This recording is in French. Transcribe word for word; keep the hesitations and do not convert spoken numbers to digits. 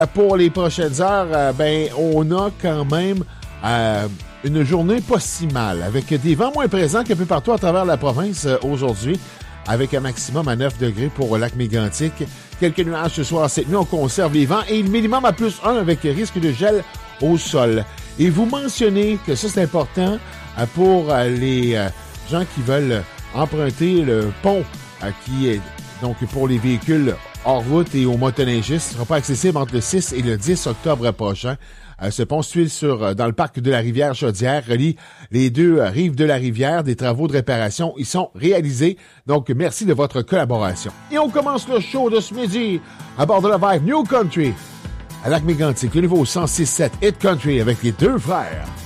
Pour les prochaines heures, euh, ben, on a quand même euh, une journée pas si mal, avec des vents moins présents qu'un peu partout à travers la province euh, aujourd'hui, avec un maximum à neuf degrés pour le lac Mégantic. Quelques nuages ce soir, cette nuit, on conserve les vents et le minimum à plus un avec risque de gel au sol. Et vous mentionnez que ça, c'est important euh, pour euh, les euh, gens qui veulent emprunter le pont euh, qui est donc pour les véhicules hors route et aux motoneigistes. Ce ne sera pas accessible entre le six et le dix octobre prochain. Euh, ce pont situé sur, euh, dans le parc de la rivière Chaudière relie les deux euh, rives de la rivière. Des travaux de réparation y sont réalisés. Donc, merci de votre collaboration. Et on commence le show de ce midi à bord de la Vibe New Country à Lac-Mégantic, le niveau cent six sept Hit Country avec les deux frères.